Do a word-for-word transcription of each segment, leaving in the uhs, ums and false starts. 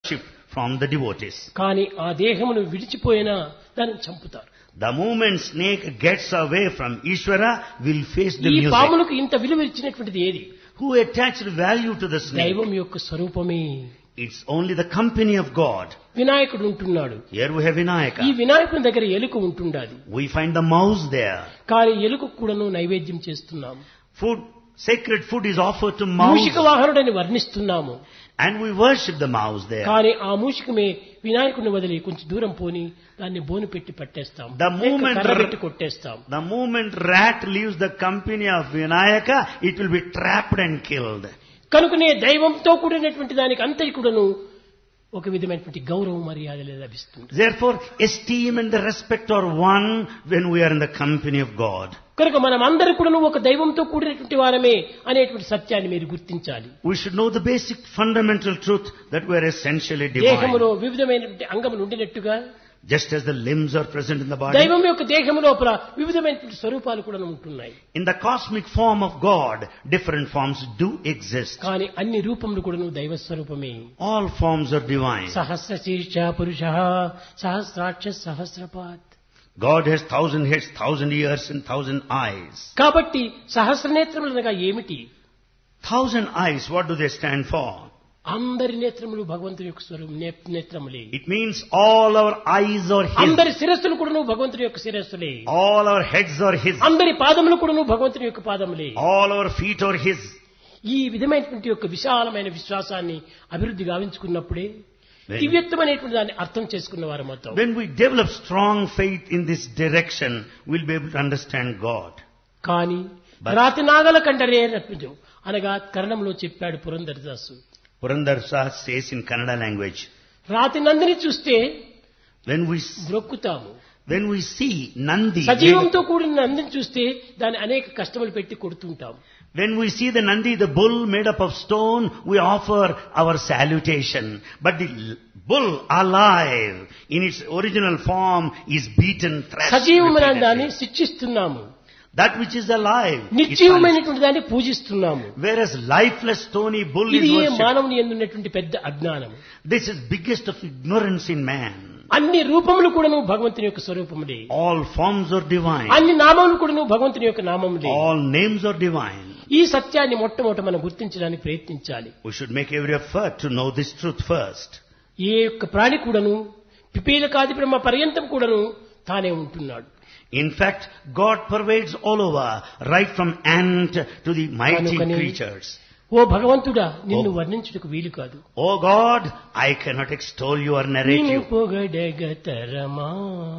from the devotees. కానీ ఆ దేహమును విడిచిపోయినా దాన్ని చంపుతారు. The moment snake gets away from Ishvara will face the ఈ music. పాములకు ఇంత విలువ ఇచ్చినటువంటిది ఏది? Who attached value to the snake? దైవం యొక్క స్వరూపమే. It's only the company of God. వినాయకుడు ఉంటున్నాడు. Here we have ఈ Vinayaka. వినాయకుని దగ్గర ఎలుక ఉంటుండాలి. We find the mouse there. కానీ ఎలుక కూడాను నైవేద్యం చేస్తున్నాము. Food, sacred food is offered to mouse. Mushika వాహనుడని వర్ణిస్తున్నాము. And we worship the mouse there. కానీ ఆ మూషికమే వినాయకుడిని వదిలి కొంచెం దూరం పోని దాన్ని బోను పెట్టి పట్టేస్తాం. The moment- కర్ర పెట్టి కొట్టేస్తాం. The moment rat leaves the company of Vinayaka, it will be trapped and killed. కనుకనే దైవంతో కూడినటువంటి దానికి అంతటి కూడాను ఒక విధమైనటువంటి గౌరవ మర్యాదలు లభిస్తుంది. Therefore, esteem and the respect are one when we are in the company of God. కనుక మనం అందరూ కూడాను ఒక దైవంతో కూడినటువంటి వారమే అనేటువంటి సత్యాన్ని మీరు గుర్తించాలి. We should know the basic fundamental truth that we are essentially divine. దేహములో వివిధమైనటువంటి అంగములు ఉండినట్టుగా Just as the limbs are present in the body, దైవం యొక్క దేహము లోపల వివిధమైనటువంటి స్వరూపాలు కూడా ఉంటున్నాయి. in the cosmic form of God, different forms do exist. కానీ అన్ని రూపములు కూడా దైవ స్వరూపమే. All forms are divine. Sahasra శీర్ష పురుషః సహస్రాక్ష సహస్రపాత్. God has thousand heads, thousand ears and thousand eyes. కాబట్టి సహస్ర నేత్రములు అనగా ఏమిటి? Thousand eyes, what do they stand for? అందరి నేత్రములు భగవంతుని యొక్క స్వరూపం నేత్రములే. It means all our eyes are His. అందరి శిరస్సులు కూడాను భగవంతుని యొక్క శిరస్సులే. All our heads are His. అందరి పాదములు కూడాను భగవంతుని యొక్క పాదములే. All our feet are His. ఈ విధమైనటువంటి యొక్క విశాలమైన విశ్వాసాన్ని అభివృద్ధి గావించుకున్నప్పుడే దివ్యత్వమైనటువంటి దాన్ని అర్థం చేసుకున్న వారు మొత్తం. When we develop strong faith in this direction, we'll be able to understand God. కానీ రాతి నాగల కండరే రత్నజం అనగా కరణంలో చెప్పాడు Purandara Dasa. Purandar Sahas says in Kannada language, రాతి నందిని చూస్తే when we ద్రొక్కుతాము. when we see Nandi, సజీవంతో కూడిన నందిని చూస్తే దాన్ని అనేక కష్టములు పెట్టి కొడుతుంటాం. when we see the Nandi, the bull made up of stone, we offer our salutation. But the bull alive in its original form is beaten, thrashed సజీవమైన దాన్ని repeatedly. శిక్షిస్తున్నాము. That which is alive is punished. నిశ్చయమైనటువంటి దాన్ని పూజిస్తున్నాము. Whereas lifeless stony bull ఇది is A worshipped. మానవుని యందున్నటువంటి పెద్ద అజ్ఞానం. This is biggest of ignorance in man. అన్ని రూపములు కూడాను భగవంతుని యొక్క స్వరూపములే. All forms are divine. అన్ని నామములు కూడాను భగవంతుని యొక్క నామములే. All names are divine. ఈ సత్యాన్ని మొట్టమొదట మనం గుర్తించడానికి ప్రయత్నించాలి. We should make every effort to know this truth first. ఏ యొక్క ప్రాణి కూడాను పిపీలకాది బ్రహ్మ పర్యంతం కూడాను తానే ఉంటున్నాడు. In fact, God pervades all over, right from ant to the mighty Kanukani. creatures. ఓ భగవంతుడా నిన్ను వర్ణించుటకు వీలు కాదు. Oh God, I cannot extol you or narrate నిన్ను you. పొగడగతరమా.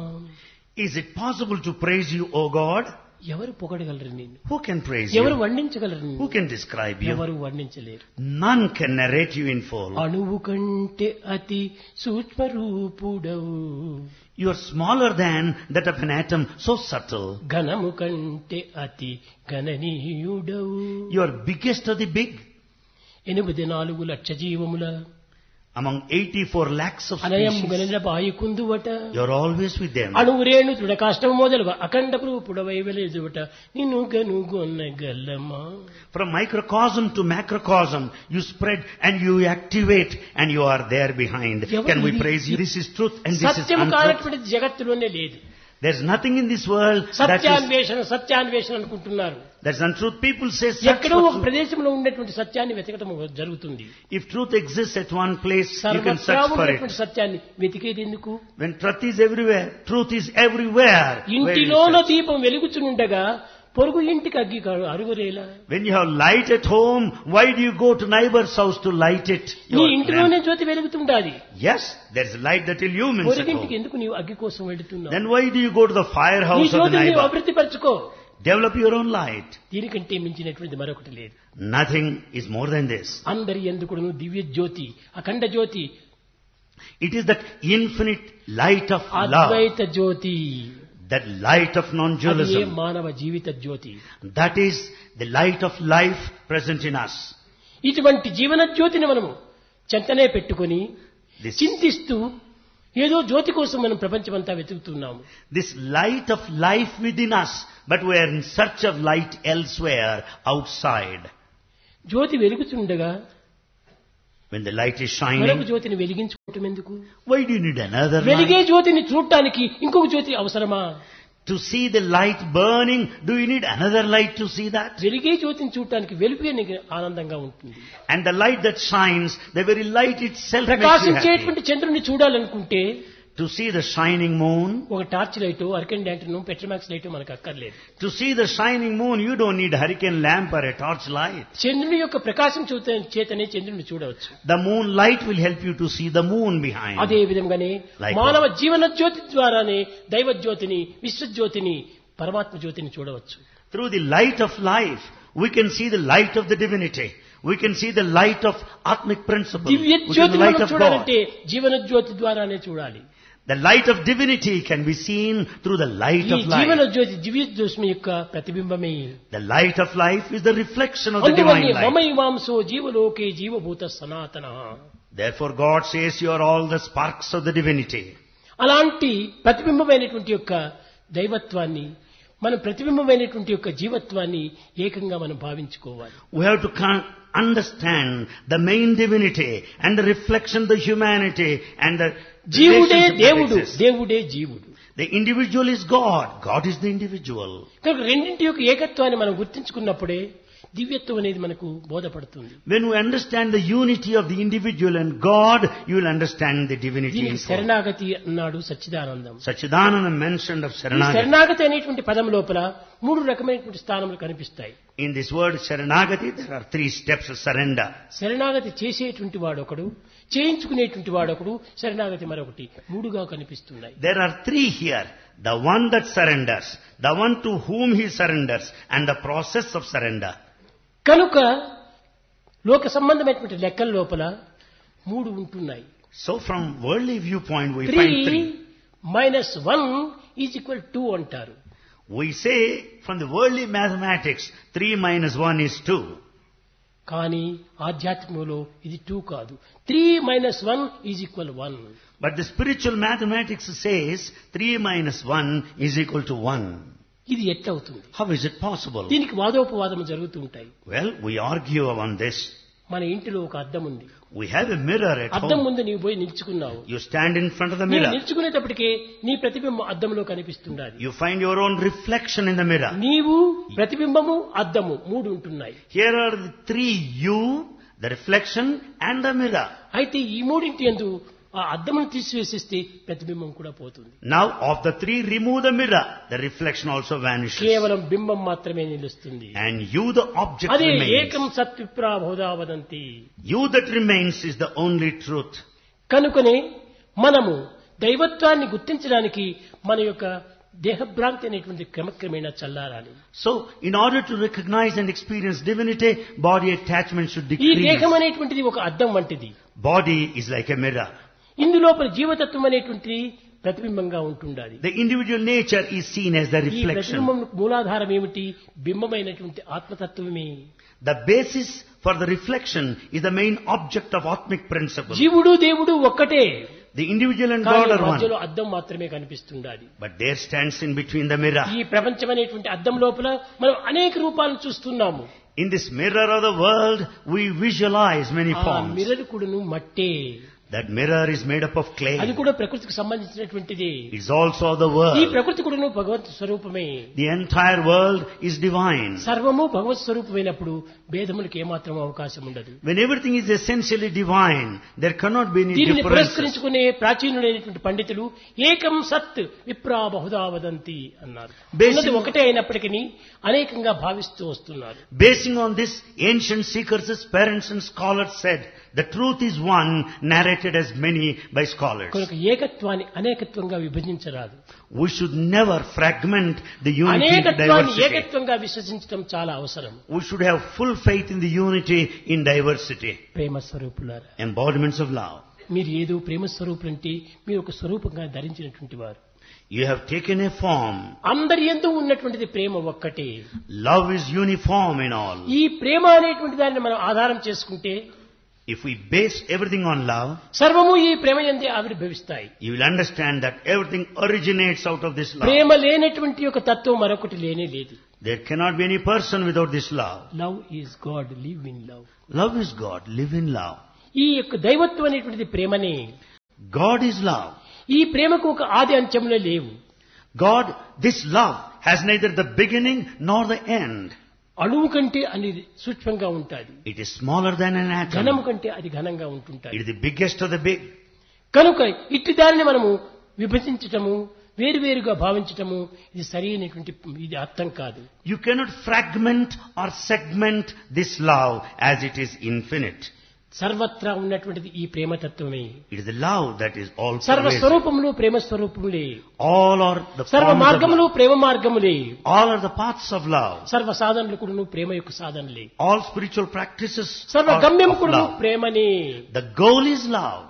Is it possible to praise you, O God? ఎవరు పొగడగలరు నిన్ను? Who can praise ఎవరు you? వర్ణించగలరు నిన్ను? Who can describe you? ఎవరు వర్ణించలేరు. None can narrate you in full. అణువు కంటే అతి సూక్ష్మ రూపుడవు. You are smaller than that of an atom, so subtle. ఘనము కంటే అతి గణనీయుడవు. You are biggest of the big. ఎనిమిది నాలుగు లక్ష జీవముల Among eighty-four lakhs of అనయం species, గణన బాయుకుందువట. you are always with them. అణువు రేణు తృఢకాష్టము మొదలుగా అఖండ రూపుడవై వెలుదువట. నిన్ను గనుగొనగలమా. From microcosm to macrocosm, you spread and you activate and you are there behind. Can we praise you? This is truth and this is సత్యము untruth. కానటువంటి జగత్తులోనే లేదు. There's nothing in this world that is, సత్యాన్వేషణ సత్యాన్వేషణ అనుకుంటున్నారు. that's untruth. People say search ఎక్కడో for ఒక truth. ప్రదేశంలో ఉండేటువంటి సత్యాన్ని వెతకడం జరుగుతుంది. If truth exists at one place, you can సర్వత్రా search for ఉన్నటువంటి it. సత్యాన్ని వెతికేది ఎందుకు? When truth is everywhere, truth is everywhere. Where you ఇంటిలోన search? దీపం వెలుగుచుండగా పొరుగు ఇంటికి అగ్గి అరుగురేలా. When you have light at home, why do you go to neighbor's house to light it? నీ Your ఇంటిలోనే lamp? Jyothi వెలుగుతుండాలి. Yes, there is light that illumines at పొరుగింటికి home. ఎందుకు నీవు అగ్గి కోసం వెళుతున్నావు? Then why do you go to the నీ firehouse of the జ్యోతిని నీవు neighbor? అభివృద్ధి పరచుకో. Develop your own light. దీనికంటే మించినటువంటి మరొకటి లేదు. Nothing is more than this. అందరి ఎందుకును దివ్య జ్యోతి అఖండ జ్యోతి It is that infinite light of love, Advaita Jyothi. that light of అది ఏ non-dualism. మానవ జీవిత జ్యోతి. That is the light of life present in us. ఇటువంటి జీవన జ్యోతిని మనము చెంతనే పెట్టుకొని This, చింతిస్తూ ఏదో జ్యోతి కోసం మనం ప్రపంచమంతా వెతుకుతున్నాము. this light of life within us, but we are in search of light elsewhere, outside. Jyothi వెలుగుతుండగా When the light is మరొక shining, జ్యోతిని వెలిగించుకోవటం ఎందుకు? why do you need another వెలిగే light? జ్యోతిని చూడటానికి ఇంకొక జ్యోతి అవసరమా? To see the light burning, do you need another light to see that? వెలిగే జ్యోతిని చూడటానికి వెలుపే నీకు ఆనందంగా ఉంటుంది. And the light that shines, the very light itself makes you happy. ప్రకాశించేటువంటి చంద్రుని చూడాలనుకుంటే To see the shining moon, ఒక torch light, అర్కెన్ lantern, Petromax light మనకు అక్కర్లేదు. to see the shining moon, you don't need a hurricane lamp or a torch light. చంద్రుని యొక్క ప్రకాశం చూత చేతనే చంద్రుని చూడవచ్చు. The moonlight will help you to see the moon behind. అదే విధంగానే Likewise. మానవ జీవన జ్యోతి ద్వారానే దైవ జ్యోతిని, విశ్వజ్యోతిని, పరమాత్మ జ్యోతిని చూడవచ్చు. Through the light of life, we can see the light of the divinity. We can see the light of Atmic principle. Divya We can జ్యోతిని light మనం of God. చూడాలంటే జీవన జ్యోతి ద్వారానే చూడాలి. The light of divinity can be seen through the light ఈ of జీవన life. జ్యోతి దివ్య జ్యోతి యొక్క ప్రతిబింబమే. The light of life is the reflection of the అందువల్లే divine light. మమైవాంసో జీవలోకే జీవభూత సనాతన. Therefore God says you are all the sparks of the divinity. అలాంటి ప్రతిబింబమైనటువంటి యొక్క దైవత్వాన్ని, మనం ప్రతిబింబమైనటువంటి యొక్క జీవత్వాన్ని ఏకంగా మనం భావించుకోవాలి. We have to con- understand the main divinity and the reflection of the humanity and the జీవుడే relationship that దేవుడు, exists. దేవుడే జీవుడు. The individual is God. God is the individual. కనుక రెండింటి యొక్క ఏకత్వాన్ని మనం గుర్తించుకున్నప్పుడే దివ్యత్వం అనేది మనకు బోధపడుతుంది. When we understand the unity of the individual and God, you will understand the divinity in దీనికి God. శరణాగతి అన్నాడు సచ్చిదానందం. Sachidananda mentioned of ఈ Sharanagati. శరణాగతి అనేటువంటి పదం లోపల మూడు రకమైనటువంటి స్థానములు కనిపిస్తాయి. In this word Sharanagati, there are three steps of surrender. శరణాగతి చేసేటువంటి వాడొకడు, చేయించుకునేటువంటి వాడొకడు, శరణాగతి మరొకటి, మూడుగా కనిపిస్తున్నాయి. There are three here. The one that surrenders, the one to whom he surrenders, and the process of surrender. కనుక లోక సంబంధమైనటువంటి లెక్కల లోపల మూడు ఉంటున్నాయి. So from worldly viewpoint, we three find three. Minus one is equal two అంటారు. We say from the worldly mathematics, three minus one is two. కానీ ఆధ్యాత్మికంలో ఇది టూ కాదు. Three minus one is equal one. But the spiritual mathematics says three minus one is equal to one. ఇది ఎట్లవుతుంది? How is it possible? దీనికి వాదోపవాదం జరుగుతూ ఉంటాయి. Well, we argue on this. మన ఇంటిలో ఒక అద్దం ఉంది. We have a mirror at అద్దం home. ముందు నీవు పోయి నిల్చుకున్నావు. You stand in front of the నీవు mirror. నిల్చుకునేటప్పటికే నీ ప్రతిబింబం అద్దంలో కనిపిస్తుండాలి. You find your own reflection in the mirror. నీవు, ప్రతిబింబము, అద్దము మూడు ఉంటున్నాయి. Here are the three, you, the reflection and the mirror. అయితే ఈ మూడింటి యందు ఆ అద్దమును తీసివేసేస్తే ప్రతిబింబం కూడా పోతుంది. Now of the three, remove the mirror. The reflection also vanishes. కేవలం బింబం మాత్రమే నిలుస్తుంది. And you, the object, అదే remains. ఏకం సత్విప్రా బహుధా వదంతి. You that remains is the only truth. కనుకనే మనము దైవత్వాన్ని గుర్తించడానికి మన యొక్క దేహభ్రాంతి అనేటువంటి క్రమక్రమేణా చల్లారాలి. So, in order to recognize and experience divinity, body attachment should ఈ decrease. దేహం అనేటువంటిది ఒక అద్దం వంటిది. Body is like a mirror. ఇందులోపల జీవతత్వం అనేటువంటిది ప్రతిబింబంగా ఉంటుండాలి. The individual nature is seen as the ఈ reflection. ప్రతిబింబం మూలాధారం ఏమిటి? బింబమైనటువంటి ఆత్మతత్వమే. The basis for the reflection is the main object of Atmic principle. జీవుడు దేవుడు ఒక్కటే. The individual and కానీ God are మధ్యలో one. అద్దం మాత్రమే కనిపిస్తుండాలి. But there stands in between the mirror. ఈ ప్రపంచం అనేటువంటి అద్దం లోపల మనం అనేక రూపాలను చూస్తున్నాము. In this mirror of the world, we visualize many ఆ forms. మిర్రర్ కూడాను మట్టే. That mirror is made up of అది clay. కూడా ప్రకృతికి సంబంధించినటువంటిది. It's also the ఈ world. ప్రకృతి కూడాను భగవత్ స్వరూపమే. The entire world is divine. సర్వము భగవత్ స్వరూపమైనప్పుడు భేదములకు ఏమాత్రం అవకాశం ఉండదు. When everything is essentially divine, there cannot be any దీనిని differences. పురస్కరించుకునే ప్రాచీనులైనటువంటి పండితులు ఏకం సత్ విప్రా బహుధా వదంతి అన్నారు. Basing- ఉన్నది ఒకటే అయినప్పటికీ అనేకంగా భావిస్తూ వస్తున్నారు. Basing on this, ancient seekers, parents and scholars said, the truth is one, narrated as many by scholars. కనుక ఏకత్వాన్ని అనేకత్వంగా విభజించరాదు. We should never fragment the unity into అనేకత్వాన్ని diversity. ఏకత్వంగా విశ్వసించడం చాలా అవసరం. We should have full faith in the unity in diversity. ప్రేమ స్వరూపులారా, Embodiments of love. మీరు ఏదో ప్రేమ స్వరూపులంటే మీరు ఒక స్వరూపంగా ధరించినటువంటి వారు. You have taken a form. అందరి యందు ఉన్నటువంటిది ప్రేమ ఒక్కటే. Love is uniform in all. ఈ ప్రేమ అనేటువంటి దాన్ని మనం ఆధారం చేసుకుంటే If we base everything on love, సర్వము ఈ ప్రేమ యందే ఆవిర్భవిస్తాయి. you will understand that everything originates out of this love. ప్రేమ లేనటువంటి ఒక తత్వం మరొకటి లేనే లేదు. There cannot be any person without this love. Love is God, live in love. Love is God, live in love. ఈ యొక్క దైవత్వం అనేటువంటిది ప్రేమనే. God is love. ఈ ప్రేమకు ఒక ఆది అంత్యములే లేవు. God, this love has neither the beginning nor the end. అణువు కంటే అనేది సూక్ష్మంగా ఉంటుంది. It is smaller than an atom. ఘనము కంటే అది ఘనంగా ఉంటుంటాయి. It is the biggest of the big. కనుక ఇట్టి దానిని మనము విభజించటము, వేరువేరుగా భావించటము ఇది సరైనటువంటి ఇది అర్థం కాదు. You cannot fragment or segment this love as it is infinite. సర్వత్రా ఉన్నటువంటిది ఈ ప్రేమతత్వమే. It is the love that is all సర్వ pervasive. స్వరూపములు Prema స్వరూపములే. All are the సర్వ forms of మార్గములు love. Prema మార్గములే. All are the paths of love. సర్వ సాధనలు కూడాను ప్రేమ యొక్క సాధనలే. All spiritual practices సర్వ are గమ్యము of కూడాను love. ప్రేమనే. The goal is love.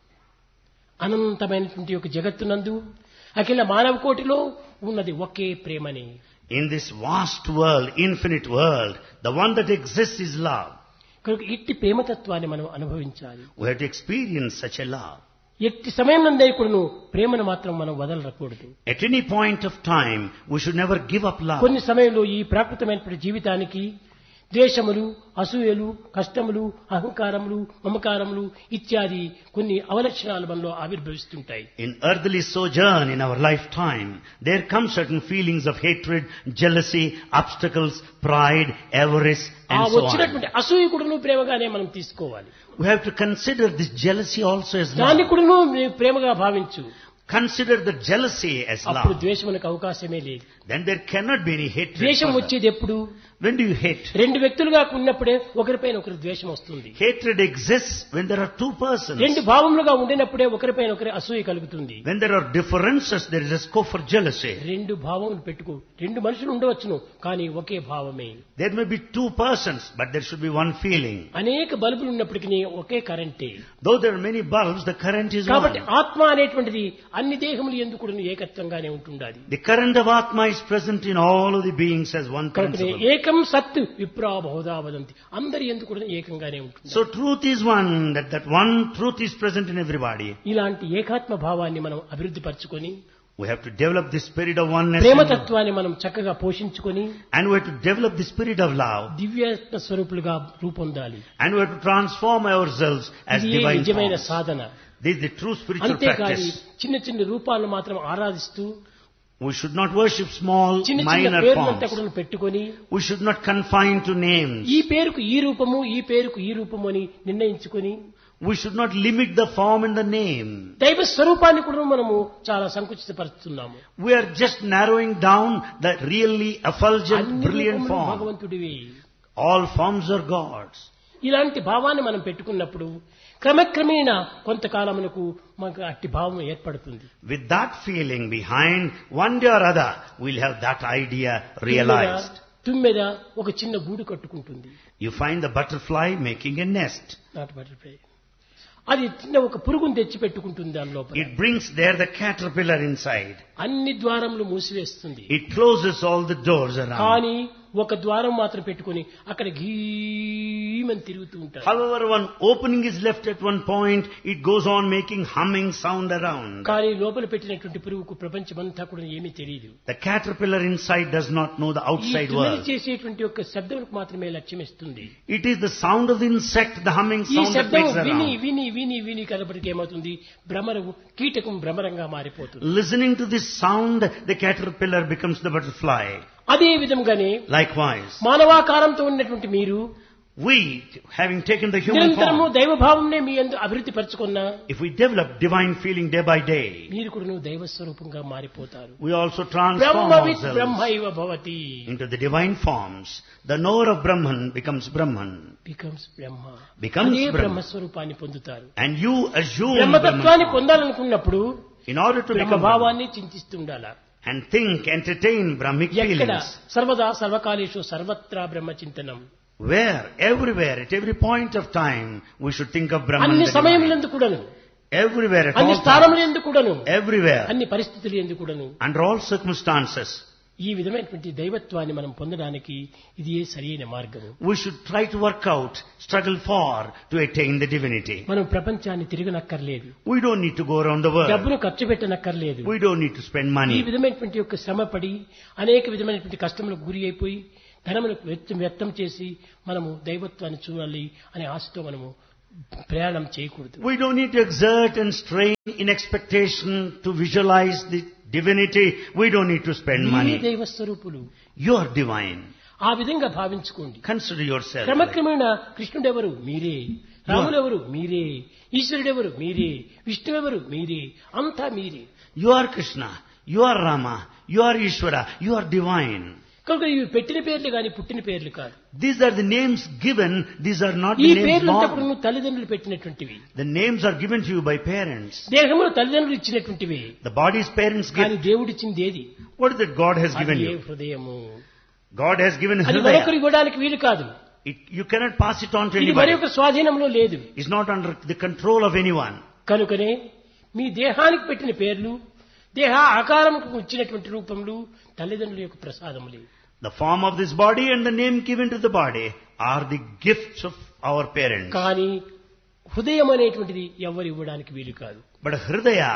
అనంతమైనటువంటి యొక్క జగత్తునందు అఖిల మానవ కోటిలో ఉన్నది ఒకే ప్రేమని. In this vast world, infinite world, the one that exists is love. కనుక ఇట్టి ప్రేమతత్వాన్ని మనం అనుభవించాలి. We have to experience such a love. ఎట్టి సమయం నందే కూడాను ప్రేమను మాత్రం మనం వదలకూడదు. At any point of time, we should never give up love. కొన్ని సమయంలో ఈ ప్రాకృతమైనటువంటి జీవితానికి ద్వేషములు, అసూయలు, కష్టములు, అహంకారములు, మమకారములు ఇత్యాది కొన్ని అవలక్షణాలు మనలో ఆవిర్భవిస్తుంటాయి. In earthly sojourn in our lifetime, there come certain feelings of hatred, jealousy, obstacles, pride, avarice, ఆ and so on. వచ్చినటువంటి అసూయ కూడాను ప్రేమగానే మనం తీసుకోవాలి. We have to consider this jealousy also as దాన్ని love. కూడాను ప్రేమగా భావించు. Consider the jealousy as అప్పుడు love. ద్వేషమునకు అవకాశమే లేదు. Then there cannot be any hatred. ద్వేషం further. వచ్చేది ఎప్పుడు? When do you hate? రెండు వ్యక్తులుగా ఉన్నప్పుడే ఒకరిపైన ఒకరి ద్వేషం వస్తుంది. Hatred exists when there are two persons. రెండు భావములుగా ఉండినప్పుడే ఒకరిపైన ఒకరి అసూయ కలుగుతుంది. When there are differences, there is a scope for jealousy. రెండు భావములు పెట్టుకో. రెండు మనుషులు ఉండవచ్చును, కానీ ఒకే భావమే. There may be two persons, but there should be one feeling. అనేక బల్బులు ఉన్నప్పటికీ ఒకే కరెంటే. Though there are many bulbs, the current is కాబట్టి one. ఆత్మ అనేటువంటిది అన్ని దేహములు ఎందుకు కూడా ఏకత్వంగానే ఉంటుండాలి. The current of Atma is present in all of the beings as one కాబట్టి principle. ఏకం సత్ విప్రా బహుదా వదంతి. అందరి ఎందుకు కూడా ఏకంగానే ఉంటుంది. So truth is one, that that one truth is present in everybody. ఇలాంటి ఏకాత్మ భావాన్ని మనం అభివృద్ధి పరచుకొని We have to develop the spirit of oneness. ప్రేమతత్వాన్ని మనం చక్కగా పోషించుకొని And we have to develop the spirit of love. దివ్యాత్మ స్వరూపులుగా రూపొందాలి. And we have to transform ourselves as ఇది divine నిజమైన forms. Sadhana. This is the true spiritual అంతేకాని practice. చిన్న చిన్న రూపాలను మాత్రం ఆరాధిస్తూ We should not worship small, చిన్న చిన్న minor పేర్లంతా forms. కూడా పెట్టుకొని We should not confine to names. ఈ పేరుకు ఈ రూపము, ఈ పేరుకు ఈ రూపము అని నిర్ణయించుకొని We should not limit the form and the name. దైవ స్వరూపాన్ని కూడా మనము చాలా సంకుచితపరుస్తున్నాము. We are just narrowing down the really effulgent, అన్ని brilliant రూపములు form. భగవంతుడివి. All forms are God's. ఇలాంటి భావాన్ని మనం పెట్టుకున్నప్పుడు క్రమక్రమేణా కొంతకాలమునకు మనకు అట్టి భావం ఏర్పడుతుంది. With that feeling behind, one day or other, we'll have that idea realized. తుమ్మెద ఒక చిన్న గూడు కట్టుకుంటుంది. You find the butterfly making a nest. Not butterfly. అది చిన్న ఒక పురుగును తెచ్చి పెట్టుకుంటుంది దాని లోపల. It brings there the caterpillar inside. అన్ని ద్వారములు మూసివేస్తుంది. It closes all the doors around. కానీ ఒక ద్వారం మాత్రం పెట్టుకొని అక్కడ గీమని తిరుగుతూ ఉంటారు. However, one opening is left at one point, it goes on making humming sound around. కానీ లోపల పెట్టినటువంటి పురుగుకు ప్రపంచమంతా కూడా ఏమీ తెలియదు. The caterpillar inside does not know the ఈ outside తుమ్మెద world. చేసేటువంటి యొక్క శబ్దములకు మాత్రమే లక్ష్యమిస్తుంది. It is the sound of the insect, the humming ఈ sound that శబ్దం makes విని around. విని విని విని కనబడికి ఏమవుతుంది, భ్రమరము కీటకం భ్రమరంగా మారిపోతుంది. Listening to this sound, the caterpillar becomes the butterfly. అదే విధంగానే Likewise, మానవాకారంతో ఉన్నటువంటి మీరు we, having taken the human నిరంతరము form, దైవభావంనే మీ యందు అభివృద్ధి పరచుకున్నా if we develop divine feeling day by day, మీరు కూడా దైవ స్వరూపంగా మారిపోతారు. we also transform బ్రహ్మవిత్ ourselves బ్రహ్మైవ Bhavati. into the divine forms. The knower of Brahman becomes Brahman. Becomes Brahma. Becomes అదే Brahma. బ్రహ్మ స్వరూపాన్ని పొందుతారు. And you assume బ్రహ్మతత్వాన్ని Brahman. పొందాలనుకున్నప్పుడు In order to become Brahman బ్రహ్మభావాన్ని చింతిస్తుండాల. and think, entertain Brahmic ఎక్కడ feelings, సర్వదా సర్వకాలేషు సర్వత్రా బ్రహ్మ చింతనం. where, everywhere, at every point of time, we should think of Brahman. అన్ని the divine. సమయములందు కూడాను, Everywhere, at అన్ని all స్థానములు times, ఎందు కూడాను, everywhere, అన్ని పరిస్థితులు ఎందు కూడాను under all circumstances, ఈ విధమైనటువంటి దైవత్వాన్ని మనం పొందడానికి ఇది ఏ సరైన మార్గము. we should try to work out, struggle for, to attain the divinity. మనం ప్రపంచాన్ని తిరగనక్కర్లేదు. We don't need to go around the world. డబ్బును ఖర్చు పెట్టనక్కర్లేదు. We don't need to spend ఈ money. విధమైనటువంటి యొక్క శ్రమపడి అనేక విధమైనటువంటి కష్టములకు గురి అయిపోయి ధనములకు వ్యర్థం వ్యర్థం చేసి మనము దైవత్వాన్ని చూడాలి అనే ఆశతో మనము ప్రయాణం చేయకూడదు. We don't need to exert and strain in expectation to visualize the divinity. We don't need to spend మీరే money. దైవ స్వరూపులు. You are divine. ఆ విధంగా భావించుకోండి. Consider yourself. like- క్రమక్రమేణా కృష్ణుడెవరు మీరే, రాముడెవరు మీరే, ఈశ్వరుడెవరు మీరే, విష్ణువెవరు మీరే, అంతా మీరే. You are Krishna. You are Rama. You are Ishvara. You are divine. కనుక ఇవి పెట్టిన పేర్లు కానీ పుట్టిన పేర్లు కాదు. These are the names given. These are not ఈ the names పేర్లంతా born. కూడా తల్లిదండ్రులు పెట్టినటువంటివి. The names are given to you by parents. దేహంలో తల్లిదండ్రులు ఇచ్చినటువంటివి. The body's parents కానీ give. దేవుడిచ్చింది ఏది? What is that God has given అది ఏ you? హృదయము. God has given అది మరొకరు Hridaya. ఇవ్వడానికి వీలు కాదు. It, you cannot pass it on to ఇది మరి anybody. ఒక స్వాధీనంలో లేదు. It's not under the control of anyone. కనుకనే మీ దేహానికి పెట్టిన పేర్లు, దేహ ఆకారంకు వచ్చినటువంటి రూపములు తల్లిదండ్రుల యొక్క ప్రసాదములే. The form of this body and the name given to the body are the gifts of our parents. కానీ హృదయం అనేటువంటిది ఎవరు ఇవ్వడానికి వీలు కాదు. But Hridaya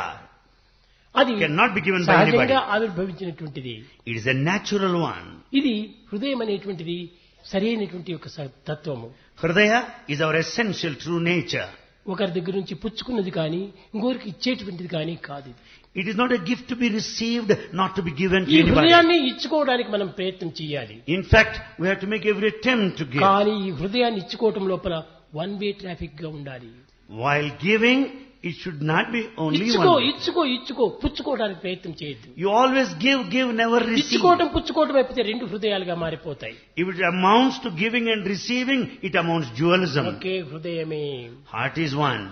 అది cannot be given by anybody. సహజంగా ఆవిర్భవించినటువంటిది. It is a natural one. ఇది హృదయం అనేటువంటిది సరైనటువంటి యొక్క స- తత్వము. Hridaya is our essential true nature. ఒకరి దగ్గర నుంచి పుచ్చుకున్నది కానీ ఇంకొకరికి ఇచ్చేటువంటిది కానీ కాదు. It is not a gift to be received, not to be given to ఈ anybody. హృదయాన్ని ఇచ్చుకోవడానికి మనం ప్రయత్నం చేయాలి. In fact, we have to make every attempt to give. కానీ ఈ హృదయాన్ని ఇచ్చుకోవటం లోపల వన్ వే ట్రాఫిక్ గా ఉండాలి. While giving, it should not be only ఇచ్చుకో one. ఇచ్చుకో ఇచ్చుకో పుచ్చుకోవడానికి ప్రయత్నం చేయొద్దు. You always give, give, never receive. ఇచ్చుకోవటం పుచ్చుకోవటం అయిపోతే రెండు హృదయాలుగా మారిపోతాయి. If it amounts to giving and receiving, it amounts dualism. ఒకే హృదయమే. Heart is one.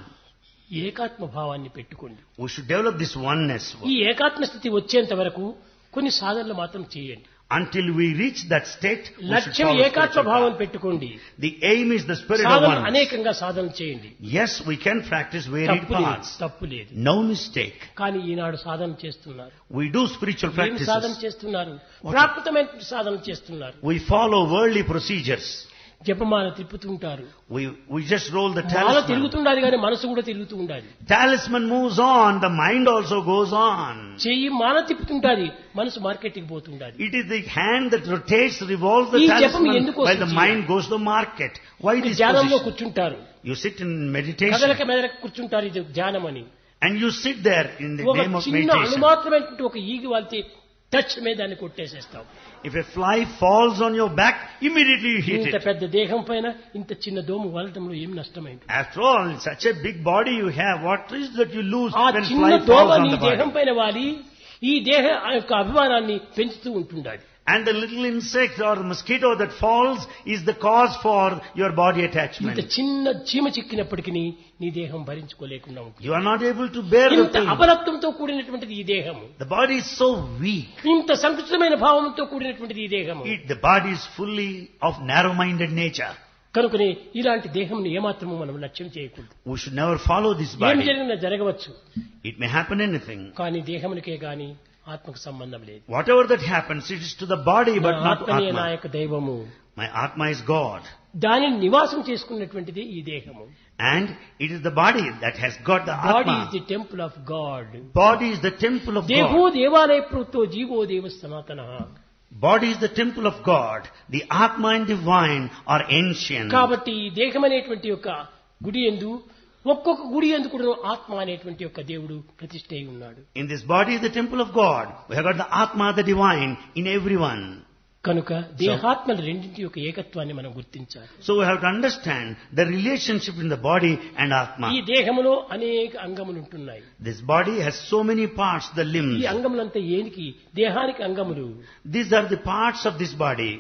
ఏకాత్మ భావాన్ని పెట్టుకోండి. We should develop this oneness. ఈ ఏకాత్మ స్థితి వచ్చేంత వరకు కొన్ని సాధనలు మాత్రం చేయండి. Until we reach that state, we should లక్ష్యం follow ఏకాత్మ spiritual భావం path. పెట్టుకోండి. The aim is the spirit of Sadhana oneness. అనేకంగా సాధన చేయండి. Yes, we can practice varied తప్పు లేదు, paths. తప్పు లేదు. No mistake. కానీ ఈనాడు సాధన చేస్తున్నారు. We do spiritual ఏం సాధన practices. చేస్తున్నారు? ప్రాకృతమైన సాధన చేస్తున్నారు. We follow worldly procedures. జపమాల తిప్పుతుంటారు. We, we just roll the Mala talisman. తిరుగుతుండాలి కానీ మనసు కూడా తిరుగుతూ ఉండాలి. Talisman moves on, the mind also goes on. చెయ్యి మాల తిప్పుతుంటాది, మనసు మార్కెట్కి పోతుండాలి. It is the hand that rotates, revolves the ఈ జపం talisman ఎందుకు while the వస్తుంది? mind goes to the market. Why this ధ్యానంలో position? కూర్చుంటారు. You sit in meditation కదలక మెదలక కూర్చుంటారు. ఇది ధ్యానం అని. and you sit there in the ఒక name of చిన్న meditation. అనుమాత్రమైనటువంటి ఒక ఈగి వాళ్తే టచ్ మీద దాన్ని కొట్టేసేస్తాం. If a fly falls on your back, immediately you hit ఇంత it. పెద్ద దేహం పైన ఇంత చిన్న దోము వలటంలో ఏం నష్టమైంది? After all, such a big body you have, what is that you lose ఆ when చిన్న fly దోమ falls on నీ the దేహం body? పైన వాలి ఈ దేహ యొక్క అభిమానాన్ని పెంచుతూ ఉంటుండాలి. And the little insect or mosquito that falls is the cause for your body ఇంత attachment. చిన్న చీమ చిక్కినప్పటికీ నీ దేహం భరించుకోలేకుండా ఉంటుంది. You are not able to bear the ఇంత pain. అబలత్వంతో కూడినటువంటిది ఈ దేహము. The body is so weak. ఇంత సంకుచితమైన భావంతో కూడినటువంటిది ఈ దేహము. It, the body is fully of narrow-minded nature. కనుకనే ఇలాంటి దేహంని ఏమాత్రము మనం లక్ష్యం చేయకూడదు. We should never follow this ఏం body. జరిగినా జరగవచ్చు, It may happen anything. కానీ దేహమునికే గాని ఆత్మకు సంబంధం లేదు. Whatever that happens, it is to the body but నా not to ఆత్మనే నా Atma. యొక్క దైవము. My Atma is God. దానిని నివాసం చేసుకున్నటువంటిది ఈ దేహము. And it is the body that has got the body is Atma. The temple of God. Body is the temple of దేహో God. దేవాలయ ప్రవృత్తో జీవో దేవ సనాతన. Body is the temple of God. The Atma and divine are ancient. కాబట్టి ఈ దేహం అనేటువంటి యొక్క గుడి యందు ఒక్కొక్క గుడి యందు కూడా ఆత్మ అనేటువంటి యొక్క దేవుడు ప్రతిష్ఠ అయి ఉన్నాడు. In this body is the temple of God. We have got the Atma, the divine, in everyone. కనుక దేహాత్మల రెండింటి యొక్క ఏకత్వాన్ని మనం గుర్తించాలి. So we have to understand the relationship in the body and ఈ Atma. దేహములో అనేక అంగములు ఉంటున్నాయి. This body has so many parts, the ఈ limbs. అంగములంతా ఏనికి? దేహానికి అంగములు. These are the parts of this body.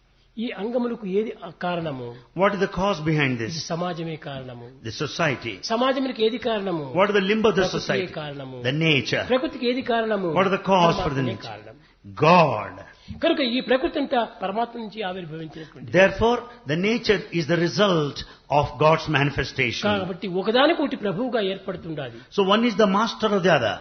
ఈ అంగములకు ఏది కారణము? What is the cause behind ఇది this? సమాజమే కారణము. The society. సమాజానికి ఏది కారణము? What is the limb of the ప్రకృతియే society? కారణము. The nature. ప్రకృతికి ఏది కారణము? What is the cause for the పరమాత్మనే nature? కారణం. God. కనుక ఈ ప్రకృతి అంతా పరమాత్మ నుంచి ఆవిర్భవించినటువంటి. Therefore, the nature is the result of God's manifestation. కాబట్టి ఒకదానికొకటి ప్రభువుగా ఏర్పడుతుండాలి. So one is the master of the other.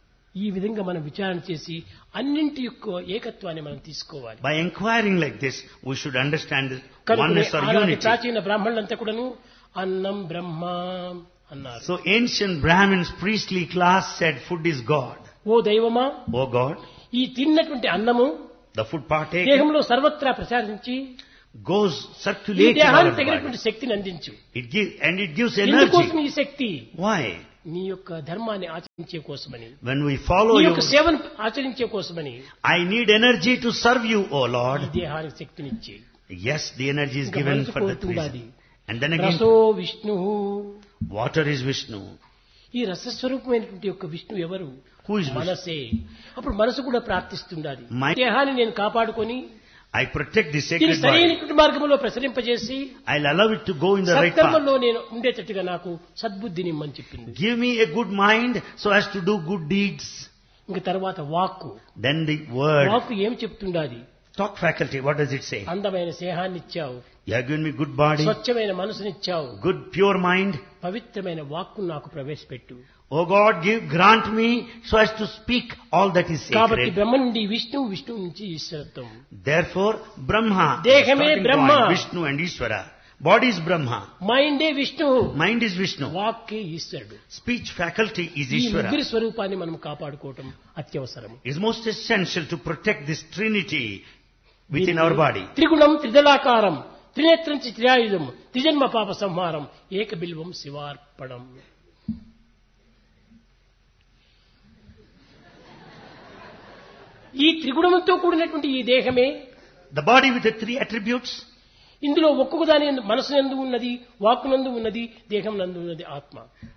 ఈ విధంగా మనం విచారణ చేసి అన్నింటి యొక్క ఏకత్వాన్ని మనం తీసుకోవాలి. By inquiring like this, we should understand the కనుక oneness or ఆనాటి unity. ప్రాచీన బ్రాహ్మణులంతా కూడాను అన్నం బ్రహ్మ అన్నారు. So ancient Brahmins, priestly class said food is God. ఓ దైవమా, Oh God, ఈ తిన్నటువంటి అన్నము the food partaken దేహంలో సర్వత్రా ప్రసారించి goes ఈ circulating all దేహానికి over the తగినటువంటి body. శక్తిని అందించు. It gives, and it gives ఎందుకోసం energy. ఈ శక్తి? Why? నీ యొక్క ధర్మాన్ని ఆచరించే కోసమని, When we follow నీ you, యొక్క సేవను ఆచరించే కోసమని I need energy to serve you, O ఈ Lord. దేహానికి శక్తినిచ్చి. Yes, the energy is ఇంకా given మనసు for that కోరుతుండాలి. reason. And then again, రసో Vishnu. water is Vishnu. ఈ రసస్వరూపమైనటువంటి యొక్క విష్ణు ఎవరు? Who is Vishnu? మనసే. అప్పుడు మనసు కూడా ప్రార్థిస్తుండాలి. My- దేహాన్ని నేను కాపాడుకొని I protect the దీన్ని sacred body. సరైనటువంటి మార్గంలో ప్రసరింపజేసి I'll allow it to go in the right path. సత్కర్మంలో నేను ఉండేటట్టుగా నాకు సద్బుద్ధిని ఇమ్మని చెప్పింది. Give me a good mind so as to do good deeds. ఇంక తర్వాత వాక్కు. Then the word. వాక్కు ఏం చెప్తుండాది? Talk faculty, what does it say? అందమైన స్నేహాన్ని ఇచ్చావు, You have given me good body, స్వచ్ఛమైన మనసునిచ్చావు, good pure mind. పవిత్రమైన వాక్కు నాకు ప్రవేశపెట్టు. O God, give, grant me so as to speak all that is కాబట్టి sacred. బ్రహ్మ నుండి విష్ణు, విష్ణు నుంచి ఈశ్వరత్వం. Therefore, Brahma, Dehame starting Brahma. point, Vishnu and Ishvara. Body is Brahma, మైండే Vishnu, mind is Vishnu, వాక్కే ఈశ్వరుడు. speech faculty is ఈ Ishvara. ముగ్గురి స్వరూపాన్ని మనం కాపాడుకోవటం అత్యవసరం. It is most essential to protect this trinity within our body. త్రిగుణం త్రిదళాకారం త్రినేత్రం త్రియాయుధం త్రిజన్మ పాప సంహారం ఏక బిల్వం శివార్పణం. ఈ త్రిగుణంతో కూడినటువంటి ఈ దేహమే, The body with the three attributes. ఇందులో ఒక్కొక్క దాని మనసు నందు ఉన్నది, వాక్కు నందు ఉన్నది, దేహం నందు ఉన్నది ఆత్మ.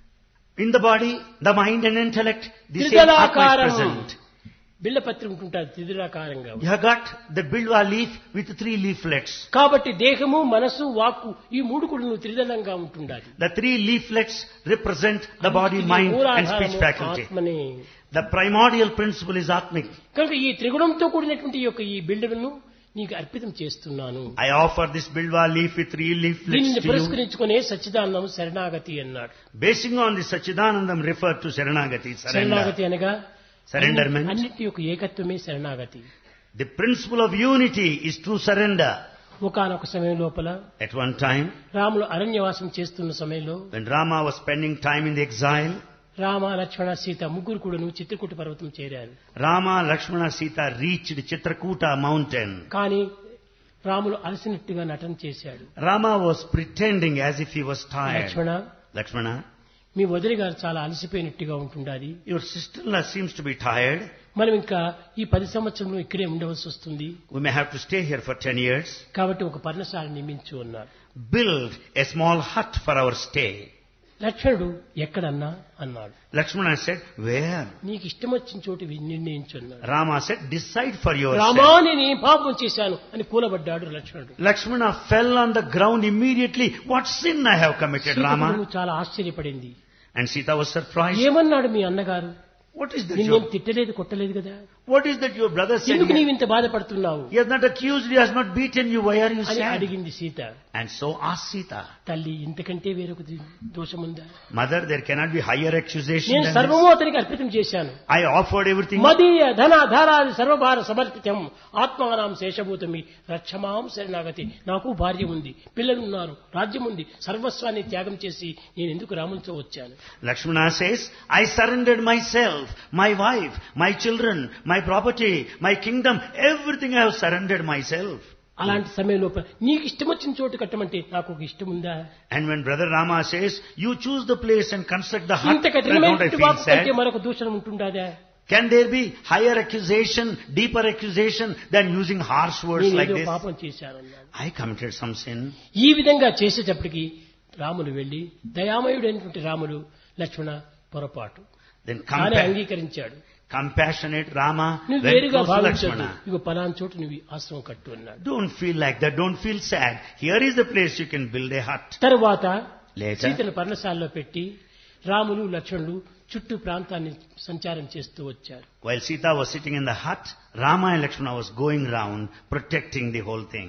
In the body, the mind and intellect, the same Atma is త్రిదళాకారం. present. బిళ్ళపత్రి ఉంటుంటారు త్రిదళాకారంగా. You have got the bilwa leaf with three leaflets. కాబట్టి దేహము, మనసు, వాక్కు ఈ మూడు కూడా త్రిదళంగా ఉంటుండాలి. The three leaflets represent the body, mind and speech faculty. ఆత్మనే. The primordial principle is Atmic. కనుక ఈ త్రిగుణంతో కూడినటువంటి ఈ యొక్క ఈ బిల్డర్ను నీకు అర్పితం చేస్తున్నాను. I offer this bilwa leaf with three leaflets దీనిని to you. పురస్కరించుకునే సచ్చిదానందం శరణాగతి అన్నాడు. Basing on the Sachidanandam referred to Saranagati, surrender. శరణాగతి అనగా Surrenderment. అన్నిటి యొక్క ఏకత్వమే శరణాగతి. The principle of unity is true surrender. ఒకానొక సమయం లోపల At one time, రాములు అరణ్యవాసం చేస్తున్న సమయంలో when Rama was spending time in the exile, Rama, లక్ష్మణ, సీత ముగ్గురు కూడాను చిత్రకూట పర్వతం చేరారు. Rama, Lakshmana, Sita reached Chitrakuta mountain. కానీ రాములు అలసినట్టుగా నటన చేశాడు. Rama was pretending as if he was tired. Lakshmana, Lakshmana, మీ వదిలి గారు చాలా అలసిపోయినట్టుగా ఉంటుండాలి. your sister-in-law seems to be tired. మనం ఇంకా ఈ పది సంవత్సరంలో ఇక్కడే ఉండవలసి వస్తుంది. We may have to stay here for ten years. కాబట్టి ఒక పర్ణశాల నిర్మించు అన్నారు. Build a small hut for our stay. లక్ష్మణుడు ఎక్కడన్నా అన్నాడు. Lakshmana said, where? నీకు ఇష్టం వచ్చిన చోటు వి- నిర్ణయించు అన్నాడు. Rama said, decide for Rama, yourself. నేను ఏం పాపం చేశాను అని కూలబడ్డాడు లక్ష్మణుడు. Lakshmana fell on the ground immediately. What sin I have committed, Sita Rama? కూడా చాలా ఆశ్చర్యపడింది. And Sita was surprised. ఏమన్నాడు మీ అన్నగారు? What is that? నిన్నేం Your, తిట్టలేదు, కొట్టలేదు కదా, what is that your brother said? ఎందుకు He నీవు ఇంత బాధపడుతున్నావు he has not accused you, he has not beaten you. Why are you అని sad? అడిగింది Sita. And so asked Sita, తల్లి, ఇంతకంటే వేరొక the- దోషముందా? Mother, there cannot be higher accusation నేను than సర్వము this. అతనికి అర్పితం చేశాను. I offered everything. మదీయ ధన ధారాది సర్వభార సమర్పితం ఆత్మానాం శేషభూతమి రక్షమాం శరణాగతి. నాకు భార్య ఉంది, పిల్లలున్నారు, రాజ్యం ఉంది, సర్వస్వాన్ని త్యాగం చేసి నేను ఎందుకు రామునితో వచ్చాను? Lakshmana says, I surrendered myself, my wife, my children, my property, my kingdom, everything I have surrendered myself. అలాంటి సమయంలో నీకు ఇష్టం వచ్చిన చోటు కట్టమంటే నాకు ఒక ఇష్టం ఉందా? And when brother Rama says, you choose the place and construct the hut, ఇంత well, don't I కఠినమైనటువంటి feel వాక్కు కంటే sad? మరొక దూషణం ఉంటుందా? Can there be higher accusation, deeper accusation than using harsh words నేను like ఏదో this? పాపం చేశానన్నాడు. I committed some sin. ఈ విధంగా చేసేటప్పటికి రాములు వెళ్లి, దయామయుడైనటువంటి రాములు, లక్ష్మణ పొరపాటు Then కానీ compa- అంగీకరించాడు. compassionate Rama నువ్వు went వేరుగా close to భావించదు, Lakshmana. ఇగో పలానా చోటు నువ్వు ఆశ్రమం కట్టు అన్నాడు. Don't feel like that. Don't feel sad. Here is the place you can build a hut. తరువాత Later, సీతను పర్ణశాలలో పెట్టి రాములు, లక్ష్మణులు చుట్టూ ప్రాంతాన్ని సంచారం చేస్తూ వచ్చారు. while Sita was sitting in the hut, Rama and Lakshmana was going round protecting the whole thing.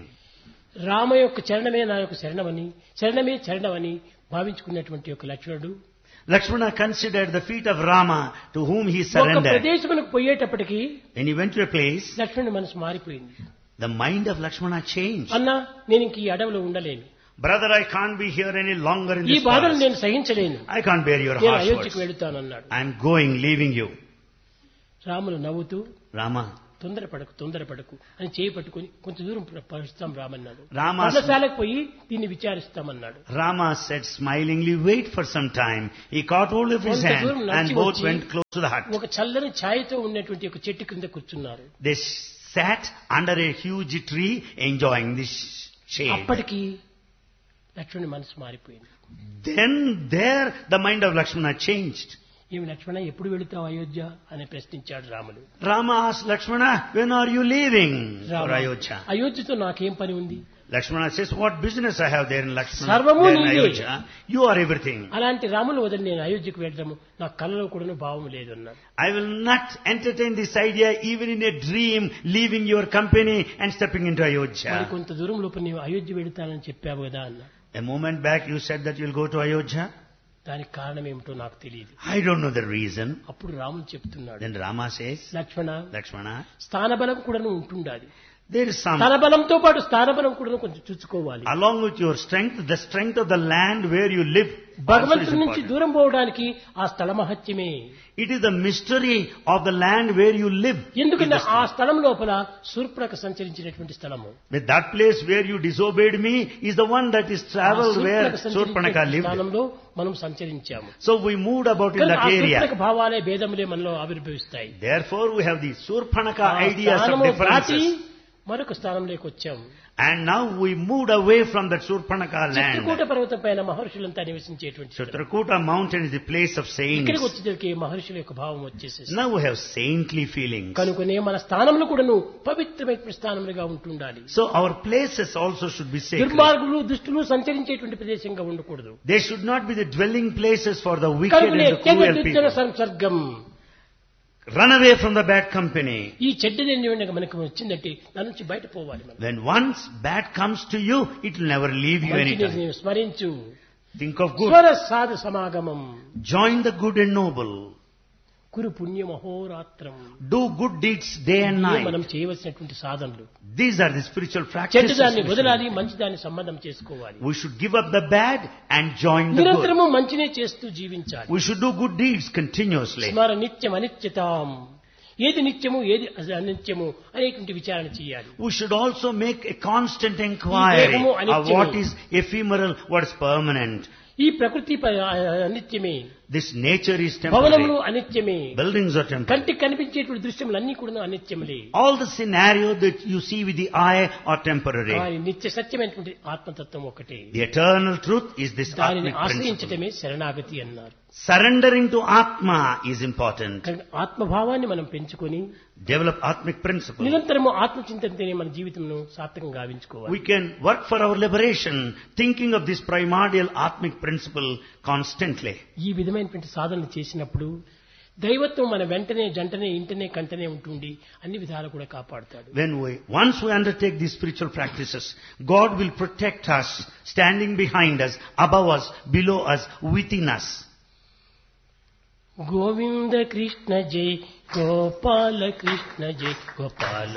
Rama యొక్క చరణమే నా యొక్క శరణమని, శరణమే చరణమని భావించుకున్నటువంటి యొక్క లక్ష్మణుడు Lakshmana considered the feet of Rama to whom he ఒక surrendered. ప్రదేశమునకు పోయేటప్పటికి When he went to a place, లక్ష్మణుడి మనసు మారిపోయింది. the mind of Lakshmana changed. అన్నా, నేను ఇంక ఈ అడవిలో ఉండలేను, Brother, I can't be here any longer in ఈ this బాధను forest. నేను సహించలేను, I can't bear your నేను harsh అయోధ్యకు words. వెళుతానన్నాడు. I am going, leaving you. Ramulu నవ్వుతూ, Rama తొందరపడకు తొందరపడకు అని చేయి పట్టుకుని కొంచెం దూరం పరుస్తాం రామన్నాడు. Rama- పర్ణశాలకు పోయి దీన్ని విచారిస్తామన్నాడు. Rama said smilingly, wait for some time. He caught hold of his కొంత hand దూరం and నడిచి both వచ్చి went close to the hut. ఒక చల్లని ఛాయతో ఉన్నటువంటి ఒక చెట్టు కింద కూర్చున్నారు. They sat under a huge tree enjoying this shade. అప్పటికి లక్ష్మణుని మనసు మారిపోయింది. Then there the mind of Lakshmana changed. ఏమి లక్ష్మణ ఎప్పుడు వెళుతావు అయోధ్య అని ప్రశ్నించాడు రాముడు. Rama asked Lakshmana, when are you leaving for Rama, Ayodhya? అయోధ్యతో నాకేం పని ఉంది? Lakshmana says, what business I have there in Lakshmana, సర్వము there in నీవే. Ayodhya? You are everything. అలాంటి రాములు వదిలి నేను అయోధ్యకు వెళ్ళడము నా కళ్ళలో కూడా భావం లేదు అన్నాడు. I will not entertain this idea even in a dream, leaving your company and stepping into మరి Ayodhya. కొంత దూరం లోపల నీవు అయోధ్య వెళుతానని చెప్పావు కదా అన్నా. A moment back you said that you will go to Ayodhya. దానికి కారణం ఏమిటో నాకు తెలియదు. I don't know the reason. అప్పుడు రాముడు చెప్తున్నాడు, Then Rama says, లక్ష్మణ Lakshmana, స్థానబలం కూడా ఉంటుండాలి. there is some, తన బలంతో పాటు స్థానబలం కూడా కొంచెం చూసుకోవాలి. along with your strength, the strength of the land where you live also is భగవంతుడి నుంచి important. దూరం పోవడానికి ఆ స్థల మహత్యమే. It is the mystery of the land where you live. ఎందుకంటే It is ఆ the- స్థలం లోపల శూర్పణఖ సంచరించినటువంటి స్థలము. With that place where you disobeyed me is the one that is ఆ traveled where Shurpanakha Surpanaka సంచరించినటువంటి lived. స్థానంలో మనం సంచరించాము. So we moved about in కానీ that ఆ area. శూర్పణఖ భావాలే భేదములే మనలో ఆవిర్భవిస్తాయి. Therefore we have the Surpanaka ఆ ideas of స్థానము దాటి differences. మరొక స్థానంలోకి వచ్చాము. And now we moved away from that Surpanaka Chitrakoot land. పర్వతం పైన మహర్షులంతా నివసించేటువంటి స్థలం. Chitrakuta mountain is the place of ఇక్కడికి saints. వచ్చేసరికి మహర్షుల యొక్క భావం వచ్చేసేసి Now we have saintly feelings. కనుకనే మన స్థానంలో కూడాను పవిత్రమైన స్థానములుగా ఉంటుండాలి. So our places also should be sacred. దుర్మార్గులు దుష్టులు సంచరించేటువంటి ప్రదేశంగా ఉండకూడదు. They should not be the dwelling places for the wicked and కనుకనే the cruel త్యజ people. సంసర్గం. Run away from the bad company. ఈ చెడ్డది మనకు వచ్చిందంటే దాని నుంచి బయట పోవాలి మనం. When once bad comes to you, it will never leave you మంచిని anytime. నీవు స్మరించు. Think of good. స్వర సాధు సమాగమం Join the good and noble. కురు పుణ్య మహోరాత్రం. Do good deeds day and ఇవే night. మనం చేయవలసినటువంటి సాధనలు. These are the spiritual practices. చెడ్డదాన్ని we should వదలాలి, do. మంచిదాన్ని సంబంధం చేసుకోవాలి. We should give up the bad and join the good. నిరంతరము మంచినే చేస్తూ జీవించాలి. We should do good deeds continuously. స్మర నిత్యం అనిత్యతాం. ఏది నిత్యము ఏది అనిత్యము అనేటువంటి విచారణ చేయాలి. We should also make a constant inquiry దేహము of అనిత్యమే. what is ephemeral, what is permanent. ఈ ప్రకృతి ప- అనిత్యమే. This nature is భవనములు temporary. అనిత్యమే. Buildings are temporary. కంటికి కనిపించేటువంటి దృశ్యములన్నీ కూడా అనిత్యములే. All the scenario that you see with the eye are temporary. కానీ నిత్య సత్యమైనటువంటి ఆత్మతత్వం ఒకటే. The eternal truth is this దానిని Atmic principle. ఆశ్రయించటమే శరణాగతి అన్నారు. Surrendering to Atma is important. కనుక ఆత్మభావాన్ని మనం పెంచుకొని Develop Atmic principle. నిరంతరము ఆత్మచింతనతోనే మన జీవితంను సార్థకంగా గావించుకోవాలి. We can work for our liberation thinking of this primordial Atmic principle constantly. ఈ విధమైనటువంటి సాధనలు చేసినప్పుడు దైవత్వం మన వెంటనే జంటనే ఇంటనే కంటనే ఉంటుండి అన్ని విధాలు కూడా కాపాడుతాడు. When we, once we undertake these spiritual practices, God will protect us, standing behind us, above us, below us, within us. Govinda Krishna జై గోపాల కృష్ణ జై గోపాల